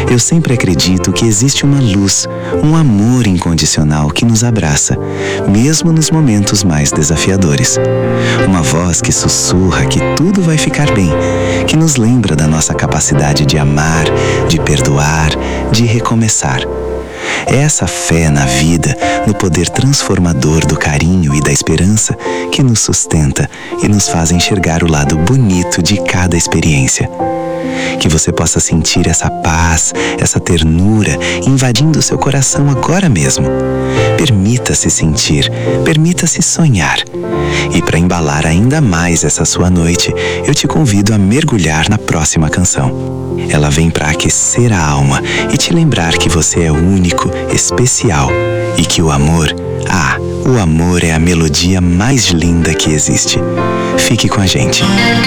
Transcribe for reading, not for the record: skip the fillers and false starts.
Eu sempre acredito que existe uma luz, um amor incondicional que nos abraça, mesmo nos momentos mais desafiadores. Uma voz que sussurra que tudo vai ficar bem, que nos lembra da nossa capacidade de amar, de perdoar, de recomeçar. É essa fé na vida, no poder transformador do carinho e da esperança que nos sustenta e nos faz enxergar o lado bonito de cada experiência. Que você possa sentir essa paz, essa ternura invadindo seu coração agora mesmo. Permita-se sentir, permita-se sonhar. E para embalar ainda mais essa sua noite, eu te convido a mergulhar na próxima canção. Ela vem para aquecer a alma e te lembrar que você é único, especial e que o amor é a melodia mais linda que existe. Fique com a gente.